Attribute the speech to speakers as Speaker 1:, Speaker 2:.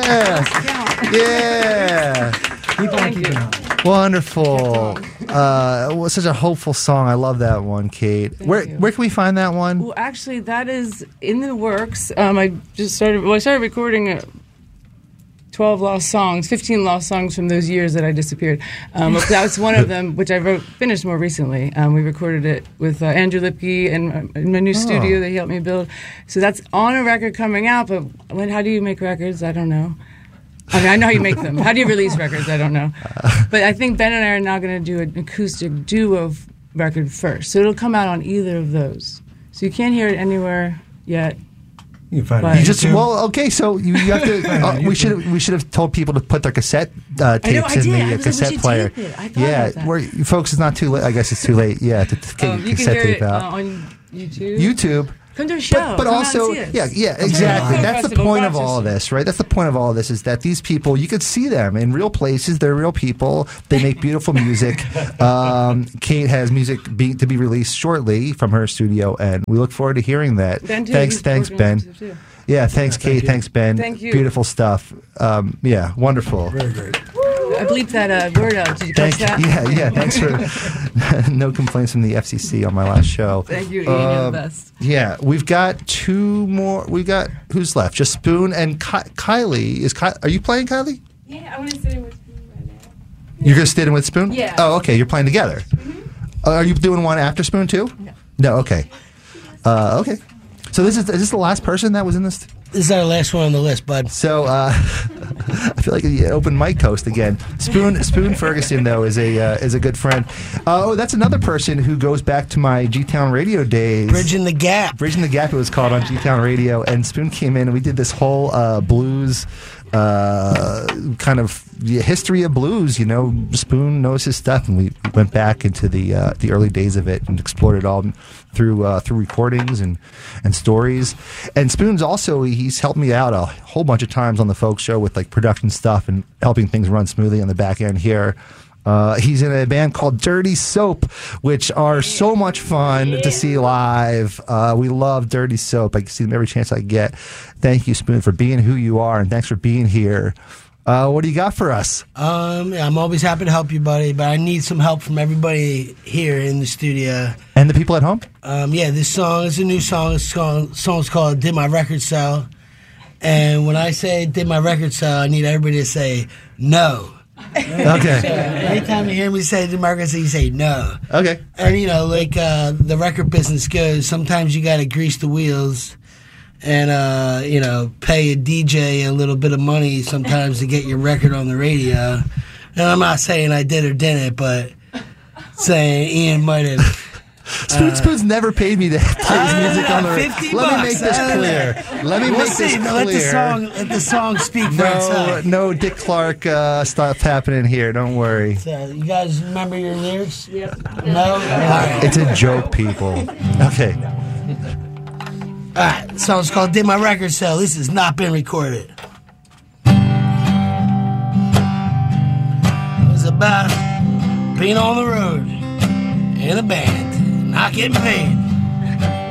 Speaker 1: Yeah. Yeah.
Speaker 2: Keep on keeping on.
Speaker 1: Wonderful. It was such a hopeful song. I love that one, Kate. Where can we find that one?
Speaker 3: Well, actually, that is in the works. I started recording 12 lost songs, 15 lost songs from those years that I disappeared. That was one of them, which I finished more recently. We recorded it with Andrew Lipke in my new studio that he helped me build. So that's on a record coming out, but how do you make records? I don't know. I mean, I know how you make them. How do you release records? I don't know. But I think Ben and I are now going to do an acoustic duo record first. So it'll come out on either of those. So you can't hear it anywhere yet.
Speaker 2: You find it.
Speaker 1: So you have to. We should have told people to put their cassette tapes in the cassette player. Where folks, it's not too late. I guess it's too late. Yeah, to get your cassette tape out
Speaker 3: on YouTube.
Speaker 1: YouTube.
Speaker 3: Come to a show.
Speaker 1: But also, exactly. That's the point of all of this, right? That's the point of all of this is that these people, you could see them in real places. They're real people. They make beautiful music. Kate has music to be released shortly from her studio, and we look forward to hearing that. Thanks, Ben. Yeah, thanks, Kate. Thanks, Ben.
Speaker 3: Thank you.
Speaker 1: Beautiful stuff. Wonderful.
Speaker 2: Very great.
Speaker 3: I bleeped that word out. Did you catch that?
Speaker 1: Yeah. Thanks for no complaints from the FCC on my last show.
Speaker 3: Thank you, Ian. You're the best.
Speaker 1: Yeah, we've got two more. We've got who's left? Just Spoon and Kylie. Are you playing, Kylie?
Speaker 4: Yeah, I want to sit in with Spoon right now.
Speaker 1: You're going to sit in with Spoon?
Speaker 4: Yeah.
Speaker 1: Oh, okay. You're playing together. Mm-hmm. Are you doing one after Spoon too? No. Okay. Okay. So is this the last person that was in this?
Speaker 5: This is our last one on the list, bud.
Speaker 1: So I feel like the open mic host again. Spoon Ferguson though is a good friend. That's another person who goes back to my G-Town radio days.
Speaker 5: Bridging the Gap.
Speaker 1: It was called on G-Town Radio, and Spoon came in and we did this whole blues kind of history of blues. You know, Spoon knows his stuff, and we went back into the early days of it and explored it all through recordings and stories. And Spoon's also he's helped me out a whole bunch of times on the folk show with like production stuff and helping things run smoothly on the back end here. He's in a band called Dirty Soap, which are so much fun to see live. We love Dirty Soap. I can see them every chance I get. Thank you, Spoon, for being who you are, and thanks for being here. What do you got for us?
Speaker 5: I'm always happy to help you, buddy, but I need some help from everybody here in the studio.
Speaker 1: And the people at home?
Speaker 5: This song is a new song. The song's called Did My Record Sell? And when I say Did My Record Sell, I need everybody to say no.
Speaker 1: Okay.
Speaker 5: So anytime you hear me say Did My Record Sell, you say no.
Speaker 1: Okay.
Speaker 5: And, the record business goes, sometimes you got to grease the wheels and, pay a DJ a little bit of money sometimes to get your record on the radio. And I'm not saying I did or didn't, but saying Ian might have.
Speaker 1: Spoon's never paid me to play his music on the radio. Let me make this clear.
Speaker 5: Let the song speak for itself.
Speaker 1: No Dick Clark stuff happening here. Don't worry.
Speaker 5: So, you guys remember your lyrics?
Speaker 4: Yep.
Speaker 5: No? All right.
Speaker 1: It's a joke, people. Okay.
Speaker 5: All right. The song's called Did My Record Sell? This has not been recorded. It was about being on the road in a band, not getting paid.